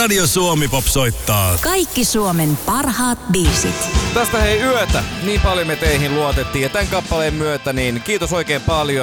Radio Suomi Pop soittaa. Kaikki Suomen parhaat biisit. Tästä hei yötä. Niin paljon me teihin luotettiin ja tämän kappaleen myötä niin kiitos oikein paljon.